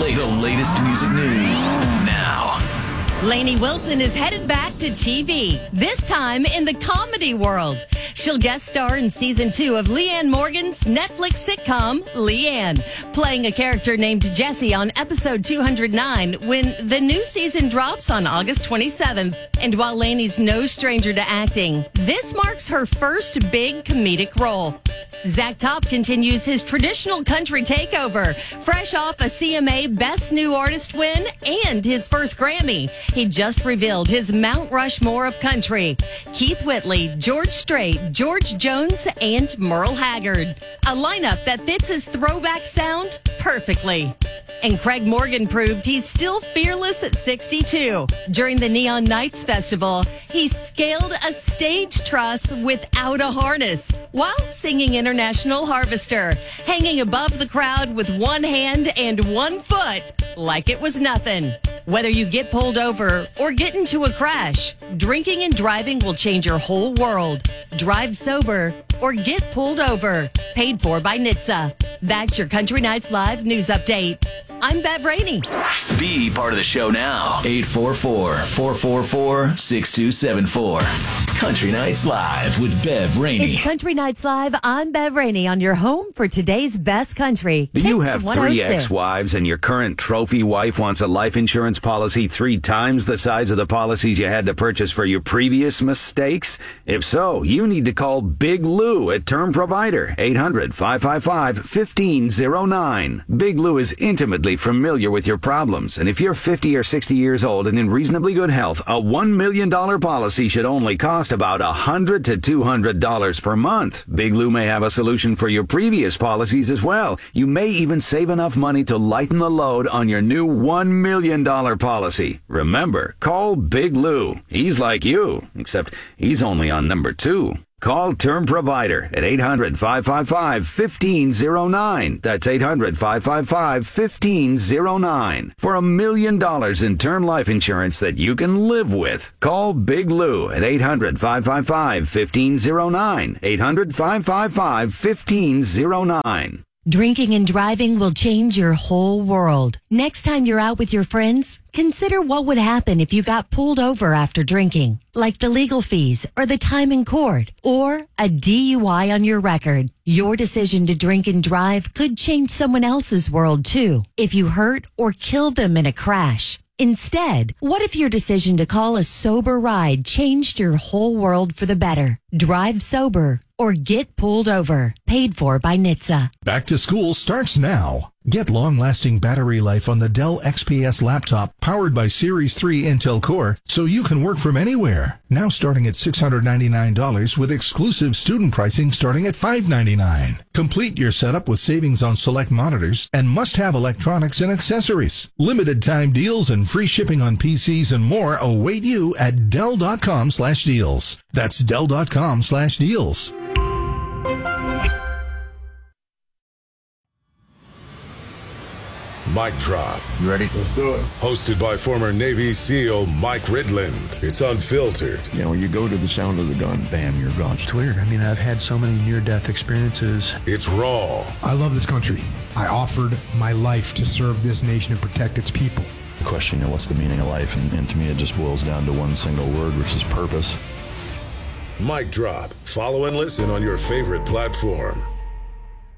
The latest music news now. Lainey Wilson is headed back to TV, this time in the comedy world. She'll guest star in season 2 of Leanne Morgan's Netflix sitcom, Leanne, playing a character named Jessie on episode 209 when the new season drops on August 27th. And while Lainey's no stranger to acting, this marks her first big comedic role. Zach Top continues his traditional country takeover, fresh off a CMA Best New Artist win and his first Grammy. He just revealed his Mount Rushmore of country: Keith Whitley, George Strait, George Jones, and Merle Haggard. A lineup that fits his throwback sound perfectly. And Craig Morgan proved he's still fearless at 62. During the Neon Nights Festival, he scaled a stage truss without a harness while singing International Harvester, hanging above the crowd with one hand and one foot like it was nothing. Whether you get pulled over or get into a crash, drinking and driving will change your whole world. Drive sober or get pulled over. Paid for by NHTSA. That's your Country Nights Live news update. I'm Bev Rainey. Be part of the show now. 844-444-6274. Country Nights Live with Bev Rainey. It's Country Nights Live. I'm Bev Rainey on your home for today's best country. Do you have 3 106. ex-wives and your current trophy wife wants a life insurance policy 3 times the size of the policies you had to purchase for your previous mistakes? If so, you need to call Big Lou at Term Provider, 800-555-1509. Big Lou is intimately familiar with your problems, and if you're 50 or 60 years old and in reasonably good health, a $1 million policy should only cost about $100 to $200 per month. Big Lou may have a solution for your previous policies as well. You may even save enough money to lighten the load on your new $1 million policy. Remember, call Big Lou. He's like you, except he's only on number 2. Call Term Provider at 800-555-1509. That's 800-555-1509. For $1 million in term life insurance that you can live with. Call Big Lou at 800-555-1509. 800-555-1509. Drinking and driving will change your whole world. Next time you're out with your friends, consider what would happen if you got pulled over after drinking, like the legal fees or the time in court or a DUI on your record. Your decision to drink and drive could change someone else's world too, if you hurt or kill them in a crash. Instead, what if your decision to call a sober ride changed your whole world for the better? Drive sober or get pulled over. Paid for by NHTSA. Back to school starts now. Get long-lasting battery life on the Dell XPS laptop powered by Series 3 Intel Core so you can work from anywhere. Now starting at $699 with exclusive student pricing starting at $599. Complete your setup with savings on select monitors and must-have electronics and accessories. Limited time deals and free shipping on PCs and more await you at Dell.com/deals. That's Dell.com/deals. Mic Drop. You ready? Let's do it. Hosted by former Navy SEAL Mike Ridland. It's unfiltered. You know, you go to the sound of the gun, bam, you're gone. It's weird. I mean, I've had so many near-death experiences. It's raw. I love this country. I offered my life to serve this nation and protect its people. The question, you know, what's the meaning of life? And to me, it just boils down to one single word, which is purpose. Mic Drop. Follow and listen on your favorite platform.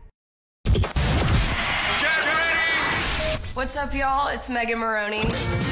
What's up, y'all? It's Megan Maroney.